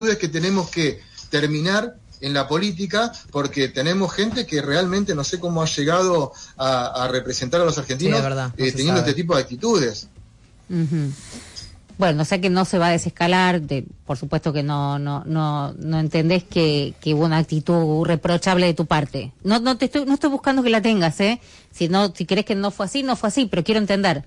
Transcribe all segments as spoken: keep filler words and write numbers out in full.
que tenemos que terminar en la política, porque tenemos gente que realmente no sé cómo ha llegado a, a representar a los argentinos, sí, verdad, no eh, teniendo sabe. este tipo de actitudes. Uh-huh. Bueno, o sea que no se va a desescalar, de, por supuesto que no no no no entendés que, que hubo una actitud reprochable de tu parte. No no te estoy no estoy buscando que la tengas, ¿eh? Si no, si crees que no fue así, no fue así, pero quiero entender.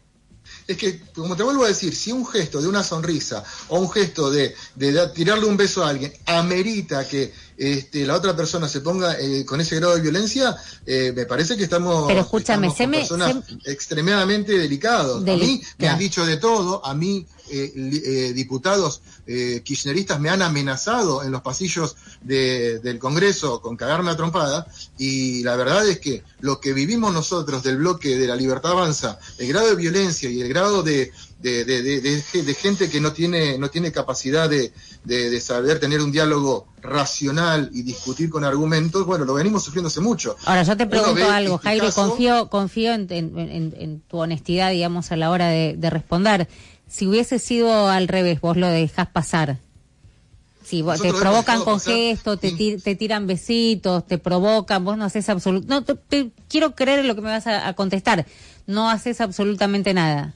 Es que, como te vuelvo a decir, si un gesto de una sonrisa o un gesto de, de, de tirarle un beso a alguien amerita que este, la otra persona se ponga eh, con ese grado de violencia, eh, me parece que estamos, Pero escúchame, estamos se con me, personas se... extremadamente delicados. Deli- a mí me ya. han dicho de todo, a mí eh, eh, diputados eh, kirchneristas me han amenazado en los pasillos de, del Congreso con cagarme a trompada, y la verdad es que lo que vivimos nosotros del bloque de La Libertad Avanza, el grado de violencia y el grado de de, de, de, de, de gente que no tiene no tiene capacidad de, de, de saber tener un diálogo racional y discutir con argumentos, bueno, lo venimos sufriendo hace mucho. Ahora yo te pregunto algo, este Jairo, caso, confío confío en, en, en, en tu honestidad, digamos, a la hora de, de responder. Si hubiese sido al revés, vos lo dejás pasar. Si vos, te provocan con gestos, te, tir, te tiran besitos, te provocan, vos no haces absoluto... No, te, te, quiero creer en lo que me vas a, a contestar. No haces absolutamente nada.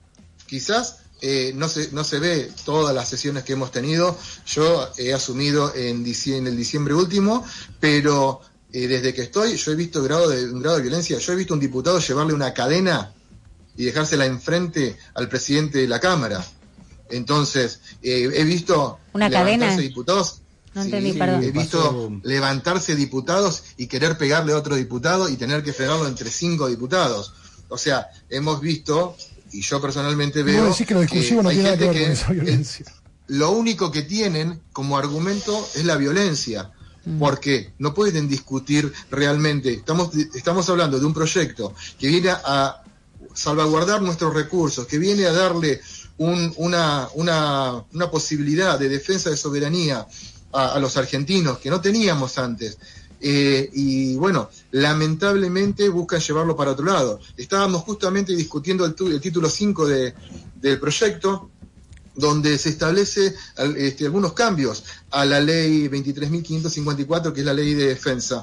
Quizás eh, no se no se ve todas las sesiones que hemos tenido. Yo he asumido en, dicie, en el diciembre último, pero eh, desde que estoy, yo he visto grado de, un grado de violencia. Yo he visto un diputado llevarle una cadena y dejársela enfrente al presidente de la Cámara. Entonces, eh, he visto ¿Una cadena? diputados. No Sí, entendí, perdón. he visto levantarse diputados y querer pegarle a otro diputado y tener que fregarlo entre cinco diputados. O sea, hemos visto, y yo personalmente veo, no decís que lo discursivo no tiene nada que ver con esa violencia. El, lo único que tienen como argumento es la violencia. Mm. Porque no pueden discutir realmente. Estamos, estamos hablando de un proyecto que viene a salvaguardar nuestros recursos, que viene a darle un, una, una, una posibilidad de defensa de soberanía a, a los argentinos que no teníamos antes. Eh, y bueno, lamentablemente buscan llevarlo para otro lado. Estábamos justamente discutiendo el, el título cinco de, del proyecto, donde se establece este, algunos cambios a la ley veintitrés mil quinientos cincuenta y cuatro, que es la ley de defensa,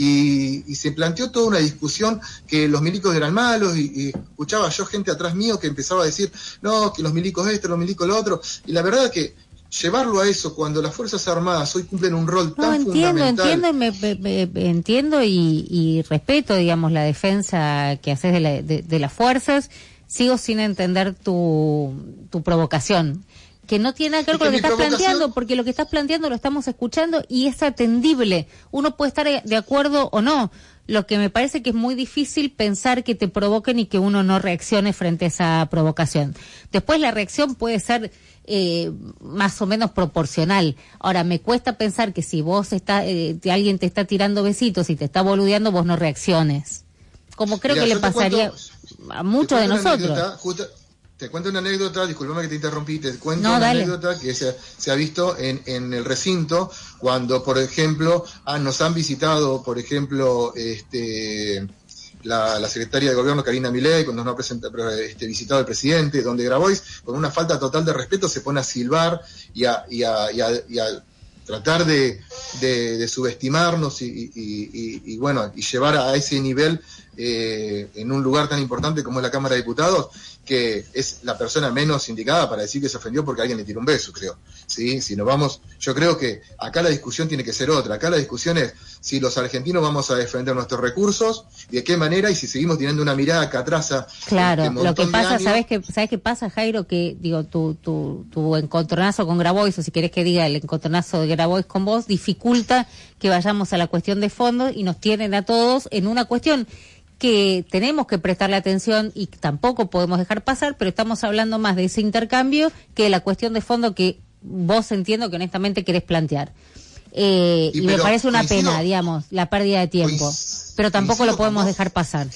y, y se planteó toda una discusión que los milicos eran malos, y, y escuchaba yo gente atrás mío que empezaba a decir, no, que los milicos esto, los milicos lo otro, y la verdad que llevarlo a eso cuando las Fuerzas Armadas hoy cumplen un rol no, tan entiendo, fundamental... Entiendo, me, me, me, entiendo y, y respeto, digamos, la defensa que haces de, la, de, de las fuerzas. Sigo sin entender tu, tu provocación, que no tiene nada que ver con lo que estás planteando, porque lo que estás planteando lo estamos escuchando y es atendible. Uno puede estar de acuerdo o no. Lo que me parece que es muy difícil pensar que te provoquen y que uno no reaccione frente a esa provocación. Después la reacción puede ser eh, más o menos proporcional. Ahora, me cuesta pensar que si vos está, eh, alguien te está tirando besitos y te está boludeando, vos no reacciones. Como creo Mirá, que le pasaría cuento, a muchos de nosotros. Justa, te cuento una anécdota, disculpame que te interrumpí, te cuento no, una dale. anécdota que se, se ha visto en, en el recinto cuando, por ejemplo, ah, nos han visitado, por ejemplo, este, la, la secretaria de Gobierno, Karina Milei, cuando nos ha presenta, este, visitado el presidente, donde Grabois, con una falta total de respeto, se pone a silbar y a, y a, y a, y a tratar de, de, de subestimarnos y, y, y, y, bueno, y llevar a ese nivel eh, en un lugar tan importante como es la Cámara de Diputados, que es la persona menos indicada para decir que se ofendió porque alguien le tiró un beso, creo. ¿Sí? Si nos vamos, yo creo que acá la discusión tiene que ser otra. Acá la discusión es si los argentinos vamos a defender nuestros recursos, y de qué manera, y si seguimos teniendo una mirada que atrasa. Claro, este lo que pasa, años, ¿sabes qué, ¿sabes qué pasa, Jairo? Que, digo, tu, tu, tu encontronazo con Grabois, o si querés que diga el encontronazo de Grabois con vos, dificulta que vayamos a la cuestión de fondo y nos tienen a todos en una cuestión que tenemos que prestarle atención y tampoco podemos dejar pasar, pero estamos hablando más de ese intercambio que de la cuestión de fondo que vos entiendo que honestamente querés plantear. Eh, y, y me parece una coincido, pena, digamos, la pérdida de tiempo, pero tampoco lo podemos dejar pasar.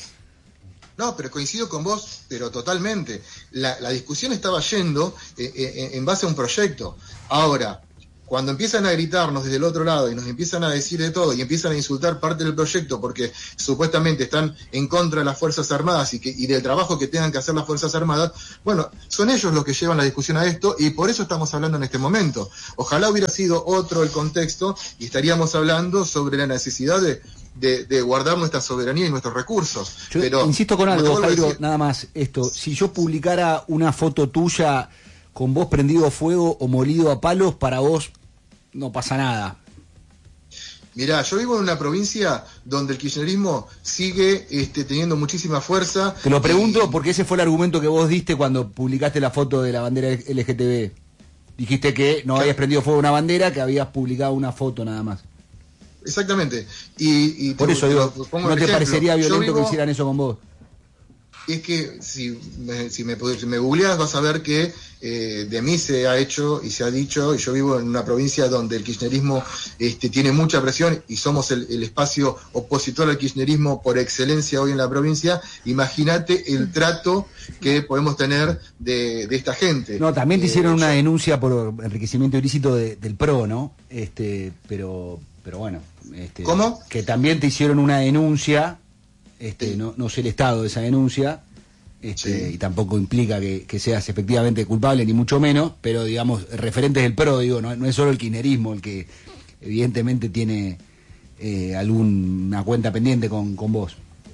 No, pero coincido con vos, pero totalmente. La, la discusión estaba yendo eh, eh, en base a un proyecto. Ahora, cuando empiezan a gritarnos desde el otro lado y nos empiezan a decir de todo y empiezan a insultar parte del proyecto porque supuestamente están en contra de las Fuerzas Armadas y, que, y del trabajo que tengan que hacer las Fuerzas Armadas, bueno, son ellos los que llevan la discusión a esto y por eso estamos hablando en este momento. Ojalá hubiera sido otro el contexto y estaríamos hablando sobre la necesidad de, de, de guardar nuestra soberanía y nuestros recursos. Yo Pero, insisto con algo, Jairo, decir, nada más esto. Si yo publicara una foto tuya con vos prendido a fuego o molido a palos, para vos no pasa nada. Mirá, yo vivo en una provincia donde el kirchnerismo sigue este, teniendo muchísima fuerza. Te lo pregunto y... porque ese fue el argumento que vos diste cuando publicaste la foto de la bandera L G T B. Dijiste que no habías prendido fuego una bandera, que habías publicado una foto nada más. Exactamente. Y, y Por te, eso digo, te pongo ¿no te ejemplo. parecería violento vivo... que hicieran eso con vos? Es que si me, si me, si me googleas vas a ver que eh, de mí se ha hecho y se ha dicho, y yo vivo en una provincia donde el kirchnerismo este, tiene mucha presión y somos el, el espacio opositor al kirchnerismo por excelencia hoy en la provincia. Imagínate el trato que podemos tener de, de esta gente. No, también te eh, hicieron yo... una denuncia por enriquecimiento ilícito de, del P R O, ¿no? Este, pero, pero bueno. Este, ¿Cómo? Que también te hicieron una denuncia. Este, sí. no, no sé el estado de esa denuncia, este, sí. y tampoco implica que, que seas efectivamente culpable, ni mucho menos, pero digamos, referentes del P R O, digo, no, no es solo el kirchnerismo el que evidentemente tiene eh, alguna cuenta pendiente con, con vos.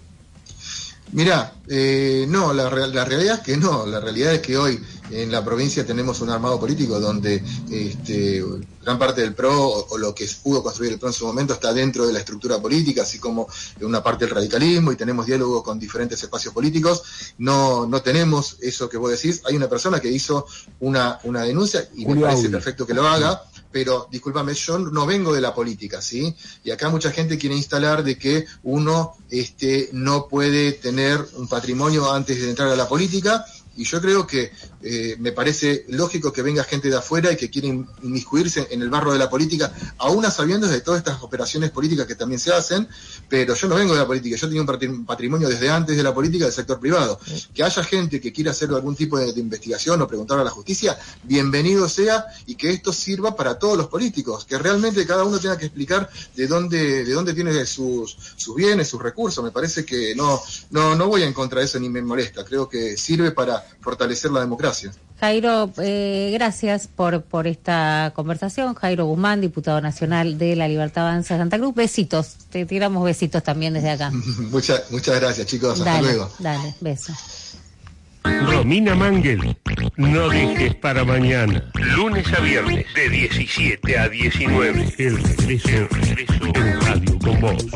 Mirá, eh, no, la, la realidad es que no, la realidad es que hoy en la provincia tenemos un armado político donde este, gran parte del P R O o, o lo que pudo construir el P R O en su momento está dentro de la estructura política, así como una parte del radicalismo, y tenemos diálogo con diferentes espacios políticos. No, no tenemos eso que vos decís. Hay una persona que hizo una, una denuncia y Julio me parece Audi. perfecto que lo haga. Pero, discúlpame, yo no vengo de la política, ¿sí? Y acá mucha gente quiere instalar de que uno este, no puede tener un patrimonio antes de entrar a la política, y yo creo que eh, me parece lógico que venga gente de afuera y que quiera inmiscuirse en el barro de la política, aún a sabiendas de todas estas operaciones políticas que también se hacen, pero yo no vengo de la política, yo tenía un patrimonio desde antes de la política del sector privado. Que haya gente que quiera hacer algún tipo de, de investigación o preguntar a la justicia, bienvenido sea, y que esto sirva para todos los políticos, que realmente cada uno tenga que explicar de dónde, de dónde tiene sus, sus bienes, sus recursos. Me parece que no, no, no voy en contra de eso ni me molesta, creo que sirve para fortalecer la democracia. Jairo, eh, gracias por por esta conversación. Jairo Guzmán, diputado nacional de La Libertad Avanza Santa Cruz. Besitos, te tiramos besitos también desde acá. muchas, muchas gracias, chicos, hasta dale, luego. Dale, besos. Romina Mangel, no dejes para mañana. Lunes a viernes, de diecisiete a diecinueve. El regreso, el regreso en Radio con Vos.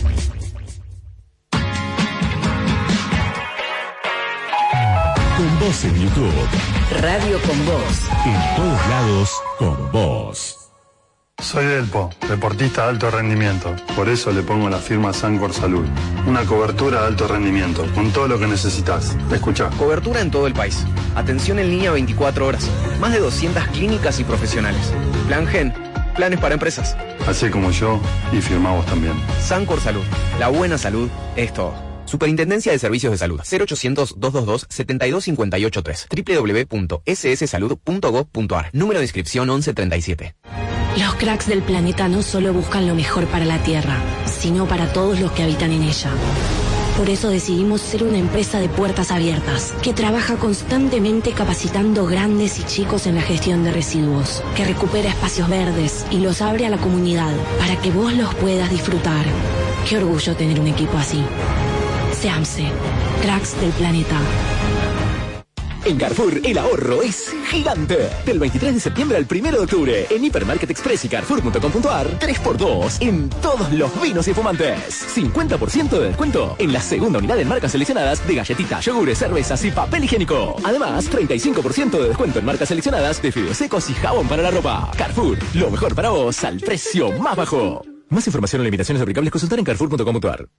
Con Vos en YouTube. Radio con Vos. En todos lados, con Vos. Soy Delpo, deportista de alto rendimiento. Por eso le pongo la firma Sancor Salud. Una cobertura de alto rendimiento, con todo lo que necesitas. Escuchá. Cobertura en todo el país. Atención en línea veinticuatro horas. Más de doscientas clínicas y profesionales. Plan Gen. Planes para empresas. Así como yo, y firmá vos también. Sancor Salud. La buena salud es todo. Superintendencia de Servicios de Salud. cero ochocientos, doscientos veintidós, setenta y dos cincuenta y ocho tres. doble u doble u doble u punto ese ese salud punto gov punto a r. Número de inscripción once treinta y siete. Los cracks del planeta no solo buscan lo mejor para la Tierra, sino para todos los que habitan en ella. Por eso decidimos ser una empresa de puertas abiertas, que trabaja constantemente capacitando grandes y chicos en la gestión de residuos, que recupera espacios verdes y los abre a la comunidad para que vos los puedas disfrutar. Qué orgullo tener un equipo así. SEAMSE, cracks del planeta. En Carrefour, el ahorro es gigante. Del veintitrés de septiembre al primero de octubre, en Hipermarket Express y Carrefour punto com punto a r, tres por dos en todos los vinos y fumantes. cincuenta por ciento de descuento en la segunda unidad en marcas seleccionadas de galletitas, yogures, cervezas y papel higiénico. Además, treinta y cinco por ciento de descuento en marcas seleccionadas de fideos secos y jabón para la ropa. Carrefour, lo mejor para vos al precio más bajo. Más información o limitaciones aplicables, consultar en Carrefour punto com punto a r.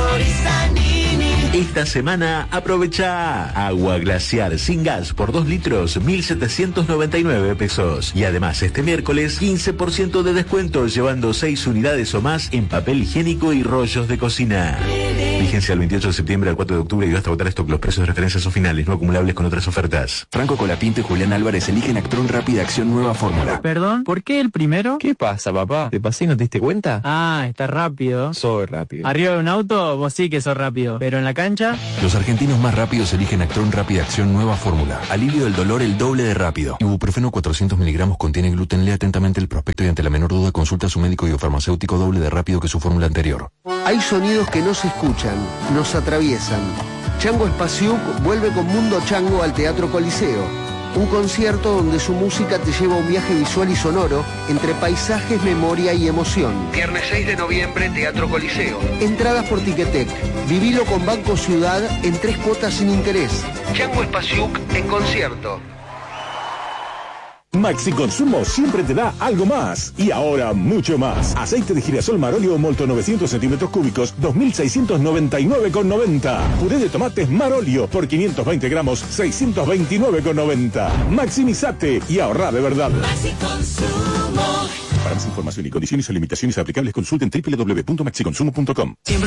Esta semana aprovecha agua glaciar sin gas por dos litros, mil setecientos noventa y nueve pesos. Y además este miércoles quince por ciento de descuento llevando seis unidades o más en papel higiénico y rollos de cocina. Vigencia del veintiocho de septiembre al cuatro de octubre y hasta votar stock. Los precios de referencia son finales, no acumulables con otras ofertas. Franco Colapinto y Julián Álvarez eligen Actron Rápida Acción Nueva Fórmula. Perdón, ¿por qué el primero? ¿Qué pasa, papá? ¿Te pasé y no te diste cuenta? Ah, está rápido. Soy rápido. Arriba de un auto, vos sí que sos rápido. Pero en la cancha... Los argentinos más rápidos eligen Actron Rápida Acción Nueva Fórmula. Alivio del dolor el doble de rápido. Ibuprofeno cuatrocientos miligramos contiene gluten. Lea atentamente el prospecto y ante la menor duda consulta a su médico y o farmacéutico doble de rápido que su fórmula anterior. Hay sonidos que no se escuchan, nos atraviesan. Chango Spasiuk vuelve con Mundo Chango al Teatro Coliseo. Un concierto donde su música te lleva a un viaje visual y sonoro entre paisajes, memoria y emoción. Viernes seis de noviembre, Teatro Coliseo. Entradas por Ticketek. Vivilo con Banco Ciudad en tres cuotas sin interés. Chango Spasiuk en concierto. Maxi Consumo siempre te da algo más. Y ahora mucho más. Aceite de girasol Marolio Molto novecientos centímetros cúbicos, dos mil seiscientos noventa y nueve con noventa. Puré de tomates Marolio por quinientos veinte gramos, seiscientos veintinueve con noventa. Maximizate y ahorra de verdad. Maxi Consumo. Para más información y condiciones o limitaciones aplicables, consulten doble u doble u doble u punto maxi consumo punto com.